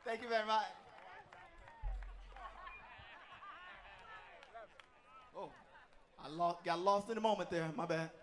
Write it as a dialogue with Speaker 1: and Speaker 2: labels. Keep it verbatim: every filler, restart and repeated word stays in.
Speaker 1: Thank you very much. Oh, I lost, got lost in the moment there. My bad.